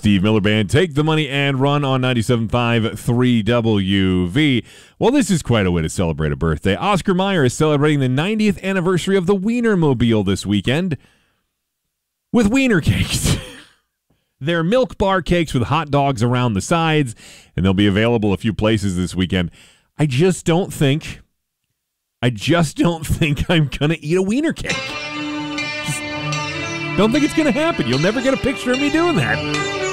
Steve Miller Band. Take the money and run on 97.5 3WV. Well, this is quite a way to celebrate a birthday. Oscar Mayer is celebrating the 90th anniversary of the Wienermobile this weekend with wiener cakes. They're milk bar cakes with hot dogs around the sides, and they'll be available a few places this weekend. I just don't think I'm going to eat a wiener cake. Don't think it's going to happen. You'll never get a picture of me doing that.